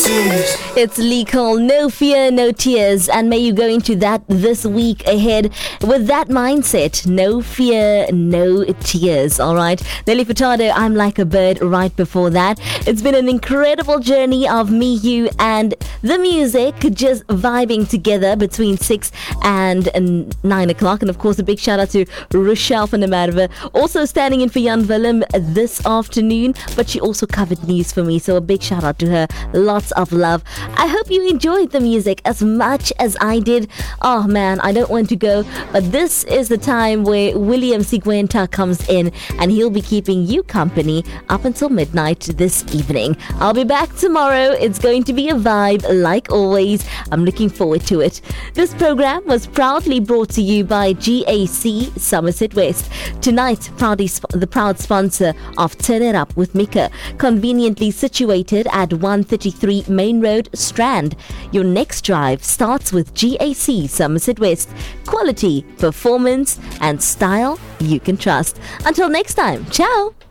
tears. It's Lee Cole, no fear, no tears. And may you go into that this week ahead with that mindset. No fear, no tears. All right. Nelly Furtado, I'm Like a Bird right before that. It's been an incredible journey of me, you, and the music just vibing together between 6 and 9 o'clock. And of course, a big shout out to Rochelle van der Merwe, also standing in for Jan Willem this afternoon, but she also covered news for me. So a big shout out to her. Lots of love. I hope you enjoyed the music as much as I did. Oh man, I don't want to go, but this is the time where William Sigwenta comes in and he'll be keeping you company up until midnight this evening. I'll be back tomorrow. It's going to be a vibe like always. I'm looking forward to it. This program was proudly brought to you by GAC Somerset West. Tonight, the proud sponsor of Turn It Up with Mika, conveniently situated at 133 Main Road, Strand. Your next drive starts with GAC Somerset West. Quality, performance, and style you can trust. Until next time, ciao!